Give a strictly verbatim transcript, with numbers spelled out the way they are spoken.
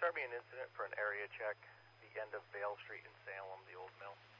Army an incident for an area check, the end of Vale Street in Salem, the old mill.